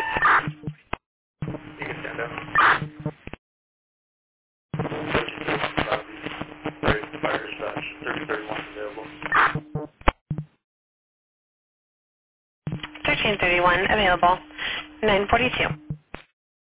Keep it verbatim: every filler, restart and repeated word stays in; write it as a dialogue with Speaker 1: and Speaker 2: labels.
Speaker 1: You can stand up. Fire dispatch, thirty thirty-one available.
Speaker 2: thirteen thirty-one available. nine forty-two.